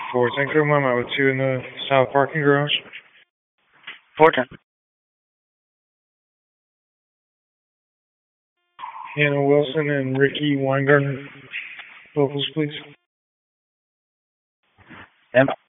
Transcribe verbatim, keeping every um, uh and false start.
four Tango, I'm out with two in the south parking garage. four ten. Hannah Wilson and Ricky Weingarten, locals, please. Stand by.